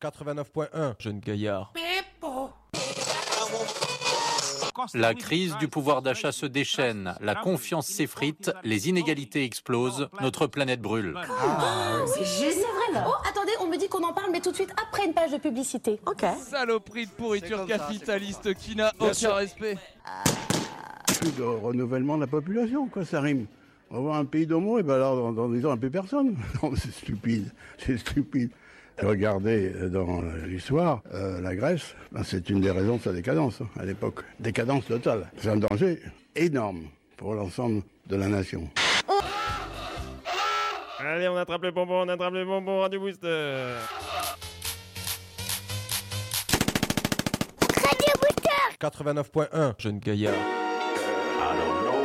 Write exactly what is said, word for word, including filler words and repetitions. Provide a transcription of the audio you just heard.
quatre-vingt-neuf point un. Jeune gaillard. La crise du pouvoir d'achat se déchaîne, la confiance s'effrite, les inégalités explosent, notre planète brûle. Ah, c'est juste, c'est vrai là. Oh, attendez, on me dit qu'on en parle, mais tout de suite après une page de publicité. Ok. Saloperie de pourriture capitaliste qui n'a aucun respect. Plus de renouvellement de la population, quoi, ça rime. On va voir un pays d'homo, et ben alors, dans, dans dix ans, un peu personne. Non, c'est stupide, c'est stupide. Regardez dans l'histoire, euh, la Grèce, ben, c'est une des raisons de sa décadence, hein, à l'époque. Décadence totale. C'est un danger énorme pour l'ensemble de la nation. Allez, on attrape le bonbon, on attrape le bonbon, Radio Booster. quatre-vingt-neuf point un. Jeune gaillard. I don't know